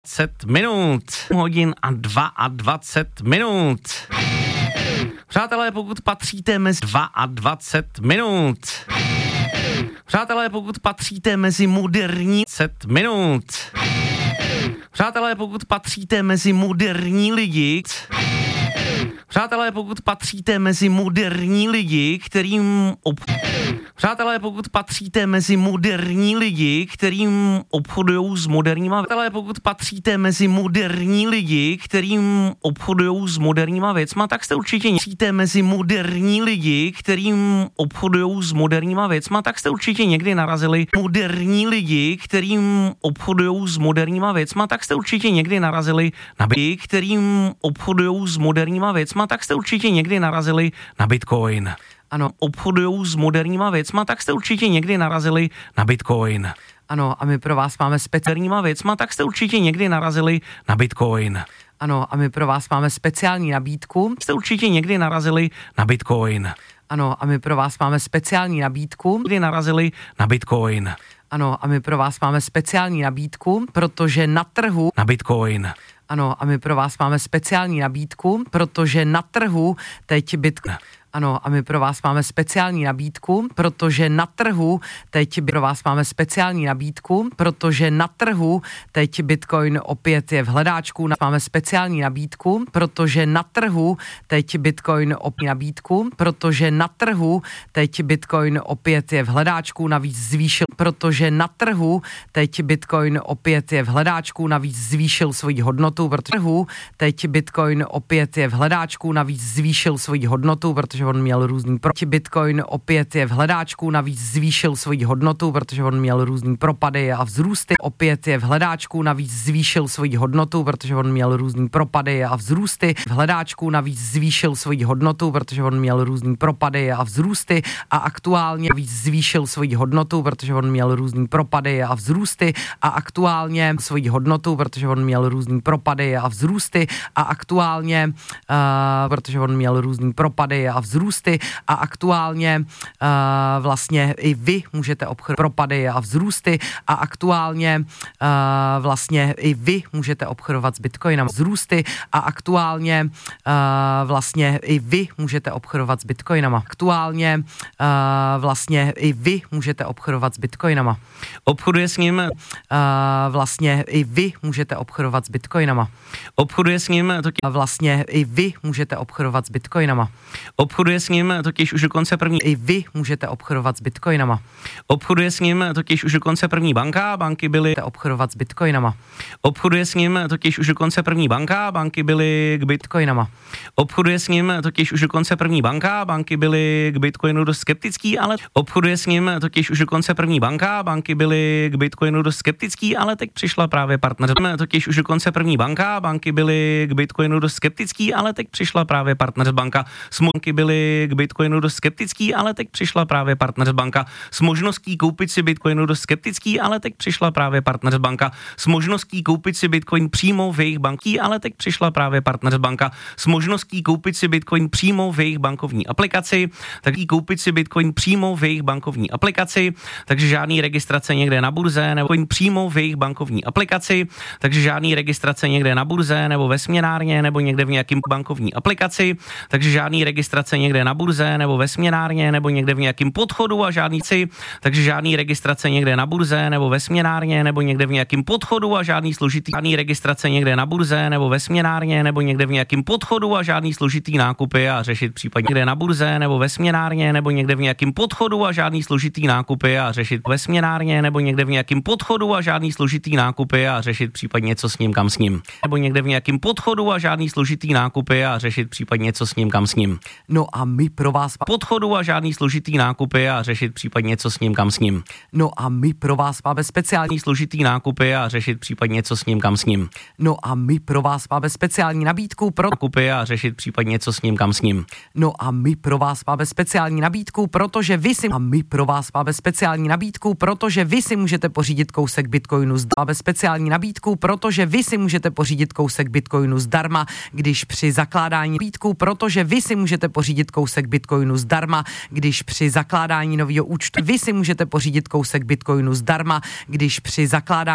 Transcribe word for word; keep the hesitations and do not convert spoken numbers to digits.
dvacet minut. Hodin a dvacet dva minut. Přátelé, pokud patříte mezi dvacet dva minut. Přátelé, pokud patříte mezi moderní set minut. Přátelé, pokud patříte mezi moderní lidi. Přátelé, pokud patříte mezi moderní lidi, kterým ob... Přátelé, pokud patříte mezi moderní lidi, kterým obchodujou s moderníma... Přátelé, pokud patříte mezi moderní lidi, kterým obchodujou s moderníma věcma, tak jste určitě patříte mezi moderní lidi, kterým obchodujou s moderníma věcma, tak jste určitě někdy narazili moderní lidi, kterým obchodujou s moderníma věcma, tak jste určitě někdy narazili na lidi, kterým obchodujou s moderníma věcma, tak jste určitě někdy narazili na Bitcoin. Ano, obchodujou s moderníma věcma, tak jste určitě někdy narazili na Bitcoin. Ano, a my pro vás máme speciálníma věcma, tak jste určitě někdy narazili na Bitcoin. Ano, a my pro vás máme speciální nabídku. Jste určitě někdy narazili na Bitcoin. Ano, a my pro vás máme speciální nabídku. Kdy narazili na Bitcoin. Ano, a my pro vás máme speciální nabídku, protože na trhu na Bitcoin. Ano, a my pro vás máme speciální nabídku, protože na trhu teď Bitcoin. Ano, a my pro vás máme speciální nabídku, protože na trhu teď pro vás máme speciální nabídku, protože na trhu teď Bitcoin opět je v hledáčku. Máme speciální nabídku, protože na trhu teď Bitcoin opět nabídku, protože na trhu teď Bitcoin opět je v hledáčku, navíc zvýšil, protože na trhu teď Bitcoin opět je v hledáčku, navíc zvýšil svoji hodnotu, protože trhu teď Bitcoin opět je v hledáčku, navíc zvýšil svoji hodnotu, protože on měl různý proti Bitcoin opět je v hledáčku, navíc zvýšil svoji hodnotu, protože on měl různý propady a vzrůsty, opět je v hledáčku, navíc zvýšil svoji hodnotu, protože on měl různý propady a vzrůsty, v hledáčku navíc zvýšil svoji hodnotu, protože on měl různý propady a vzrůsty a aktuálně víc zvýšil svoji hodnotu, protože on měl různý propady a vzrůsty a aktuálně svoji hodnotu, protože on měl různý propady a vzrůsty a aktuálně, uh, protože on měl různý propady a vzrůsty a aktuálně uh, vlastně i vy můžete obchodovat propady a vzrůsty a aktuálně uh, vlastně i vy můžete obchodovat s Bitcoinem vzrůsty a aktuálně uh, vlastně i vy můžete obchodovat s Bitcoinama. Aktuálně uh, vlastně i vy můžete obchodovat s Bitcoinama. Obchoduje s ním uh, vlastně i vy můžete obchodovat s Bitcoinama. Obchoduje s ním totiž vlastně i vy můžete obchodovat s Bitcoinama. Obchoduje s ním totiž už dokonce první i vy můžete obchodovat s Bitcoinama. Obchoduje s ním totiž už dokonce první banka, banky byly obchodovat s Bitcoinama. Obchoduje s ním totiž už dokonce první banka, banky byly k Bitcoinama. Obchoduje s ním totiž už dokonce první banka, banky byly k Bitcoinu dost skeptický, ale obchoduje s ním totiž už dokonce první banka, banky byly k Bitcoinu dost skeptický, ale teď přišla právě partner. Totiž už dokonce první banka, banky byly k Bitcoinu dost skeptický, ale teď přišla právě partner banka. Smolky byly k Bitcoinu dost skeptický, ale teď přišla právě partner banka. S možností koupit si Bitcoinu dost skeptický, ale teď přišla právě partner banka. S možností koupit si Bitcoin přímo v jejich banky, ale teď přišla právě partner banka. S možností koupit si Bitcoin přímo v jejich bankovní aplikaci, tak jí koupit si Bitcoin přímo v jejich bankovní aplikaci, takže žádný registrace někde na burze nebo přímo v jejich bankovní aplikaci, takže žádný registrace někde na burze nebo ve směnárně nebo někde v nějakým bankovní aplikaci, takže žádný registrace někde na burze nebo ve směnárně nebo někde v nějakým podchodu a žádný si, takže žádný registrace někde na burze nebo ve směnárně nebo někde v nějakým podchodu a žádný složitý žádný registrace někde na burze nebo ve směnárně nebo někde v nějakým podchodu a žádný složitý nákupy a řešit případně někde na burze nebo ve směnárně nebo někde v nějakým podchodu a žádný složitý nákupy a řešit ve směnárně nebo někde v nějakým podchodu a žádný složitý nákupy a řešit případně co s ním kam s ním nebo někde v nějakým podchodu a žádný složitý nákupy a řešit případně co s ním kam s ním. No a my pro vás podchodu a žádný složitý nákupy a řešit případně co s ním kam s ním. No a my pro vás máme speciální složitý nákupy a řešit případně co s ním kam s ním. No a my pro vás máme speciální nabídku pro nákupy a řešit případně co s ním kam s ním. No a my pro vás máme speciální nabídku, protože vy si a my pro vás máme speciální nabídku, protože vy si můžete pořídit kousek Bitcoinu zdarma. Máme speciální nabídku, protože vy si můžete pořídit kousek Bitcoinu zdarma, když při zakládání nabídku, protože vy si můžete pořídit kousek Bitcoinu zdarma, když při zakládání nového účtu vy si můžete pořídit kousek Bitcoinu zdarma, když při zakládání